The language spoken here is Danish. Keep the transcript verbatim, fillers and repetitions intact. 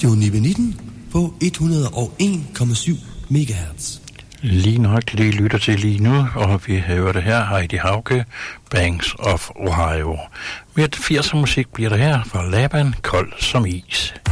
Radio nitten på et hundrede og en komma syv megahertz. Lige nok det lytter til lige nu, og vi hører det her, Heidi Hauge, Banks of Ohio. Med firser musik bliver det her fra Laban, kold som is.